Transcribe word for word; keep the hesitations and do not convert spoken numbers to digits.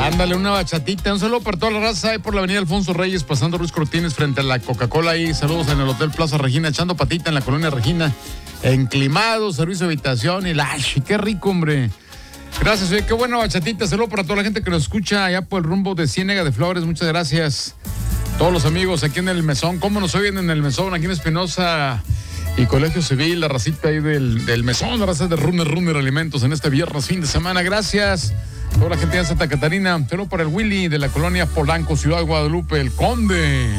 Ándale, una bachatita. Un saludo para toda la raza ahí por la avenida Alfonso Reyes, pasando Ruiz Cortines frente a la Coca-Cola ahí. Saludos en el Hotel Plaza Regina, echando patita en la colonia Regina. Enclimado, servicio de habitación y la... ¡Ay, qué rico, hombre! Gracias, oye, qué buena bachatita. Saludos para toda la gente que nos escucha allá por el rumbo de Ciénega de Flores. Muchas gracias. Todos los amigos aquí en el Mesón. ¿Cómo nos oyen en el Mesón? Aquí en Espinosa y Colegio Civil, la racita ahí del, del Mesón, la raza de Runner Runner Alimentos en este viernes, fin de semana. Gracias. Toda la gente de Santa Catarina. Saludos para el Willy de la colonia Polanco, Ciudad de Guadalupe, el Conde.